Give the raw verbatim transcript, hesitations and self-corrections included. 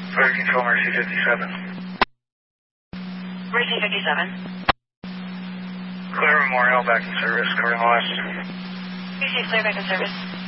Fire Control, Mercy fifty-seven. Mercy fifty-seven. Clear Memorial, back in service, covering the west. Mercy, clear back in service.